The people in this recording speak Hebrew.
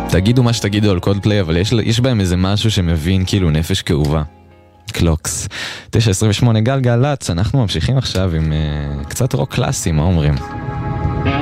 תגידו מה שתגידו על קולדפליי, אבל יש בהם איזה משהו שמבין כאילו נפש כאובה. קלוקס. 9:28 גלגלצ, אנחנו ממשיכים עכשיו עם קצת רוק קלאסי, מה אומרים?